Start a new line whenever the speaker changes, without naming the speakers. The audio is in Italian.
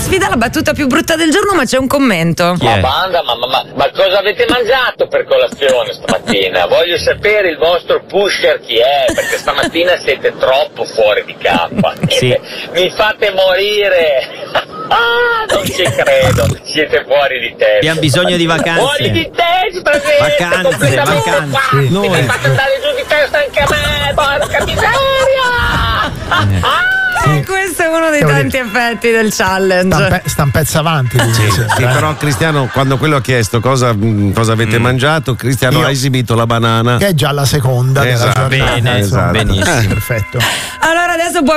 sfida la battuta più brutta del giorno, ma c'è un commento.
Ma banda, ma cosa avete mangiato per colazione stamattina? Voglio sapere il vostro pusher chi è, perché stamattina siete troppo fuori di cappa.
Sì.
Mi fate morire. Non ci credo, siete fuori di testa.
Abbiamo bisogno di vacanze.
Fuori di testa,
Vacanze.
Mi fate andare giù di testa anche a me, porca miseria!
Questo è uno dei tanti effetti del challenge.
Sta un pezzo avanti.
Sì, però Cristiano, quando quello ha chiesto cosa avete mangiato, Cristiano ha esibito la banana.
Che è già la seconda della giornata.
Bene,
insomma.
benissimo.
Perfetto.
Allora adesso può